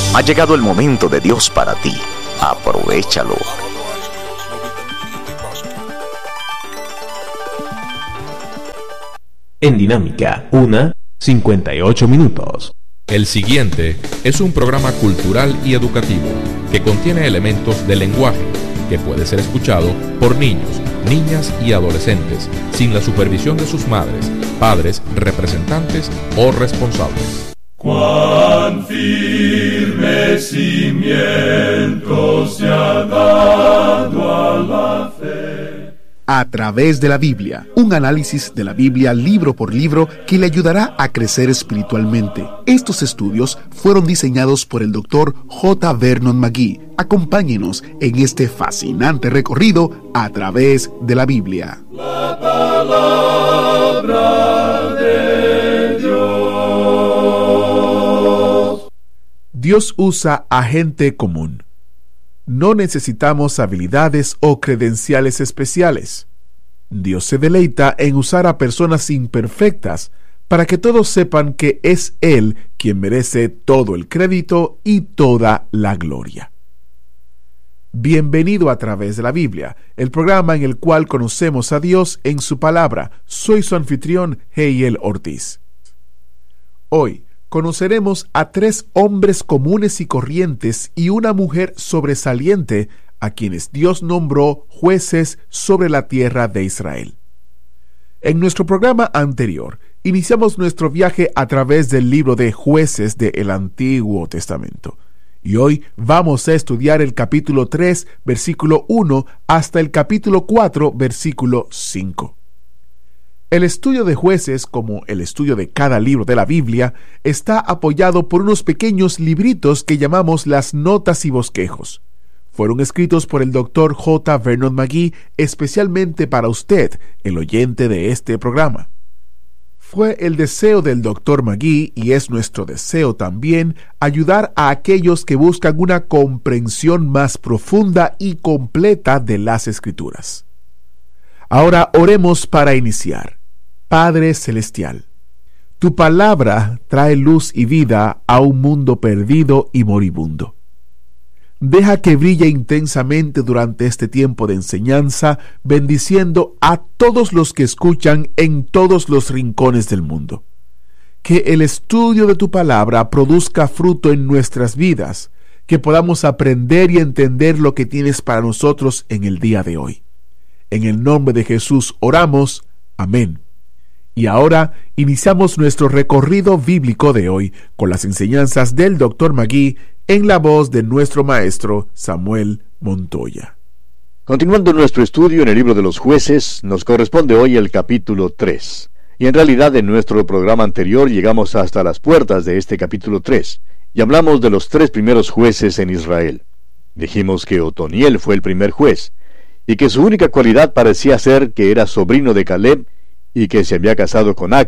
Ha llegado el momento de Dios para ti. Aprovéchalo. En Dinámica, 58 minutos. El siguiente es un programa cultural y educativo que contiene elementos del lenguaje que puede ser escuchado por niños, niñas y adolescentes sin la supervisión de sus madres, padres, representantes o responsables. Cuán firme cimiento se ha dado a la fe. A través de la Biblia, un análisis de la Biblia libro por libro que le ayudará a crecer espiritualmente. Estos estudios fueron diseñados por el Dr. J. Vernon McGee. Acompáñenos en este fascinante recorrido a través de la Biblia. La palabra de Dios. Dios usa a gente común. No necesitamos habilidades o credenciales especiales. Dios se deleita en usar a personas imperfectas para que todos sepan que es Él quien merece todo el crédito y toda la gloria. Bienvenido a través de la Biblia, el programa en el cual conocemos a Dios en su palabra. Soy su anfitrión, Heiel Ortiz. Hoy conoceremos a 3 hombres comunes y corrientes y una mujer sobresaliente a quienes Dios nombró jueces sobre la tierra de Israel. En nuestro programa anterior, iniciamos nuestro viaje a través del libro de Jueces del Antiguo Testamento. Y hoy vamos a estudiar el capítulo 3, versículo 1, hasta el capítulo 4, versículo 5. El estudio de Jueces, como el estudio de cada libro de la Biblia, está apoyado por unos pequeños libritos que llamamos las notas y bosquejos. Fueron escritos por el Dr. J. Vernon McGee especialmente para usted, el oyente de este programa. Fue el deseo del Dr. McGee, y es nuestro deseo también, ayudar a aquellos que buscan una comprensión más profunda y completa de las Escrituras. Ahora oremos para iniciar. Padre Celestial, tu palabra trae luz y vida a un mundo perdido y moribundo. Deja que brille intensamente durante este tiempo de enseñanza, bendiciendo a todos los que escuchan en todos los rincones del mundo. Que el estudio de tu palabra produzca fruto en nuestras vidas, que podamos aprender y entender lo que tienes para nosotros en el día de hoy. En el nombre de Jesús oramos. Amén. Y ahora iniciamos nuestro recorrido bíblico de hoy con las enseñanzas del Dr. McGee en la voz de nuestro maestro Samuel Montoya. Continuando nuestro estudio en el libro de los Jueces, nos corresponde hoy el capítulo 3. Y en realidad en nuestro programa anterior llegamos hasta las puertas de este capítulo 3 y hablamos de los 3 primeros jueces en Israel. Dijimos que Otoniel fue el primer juez y que su única cualidad parecía ser que era sobrino de Caleb y que se había casado con Ac,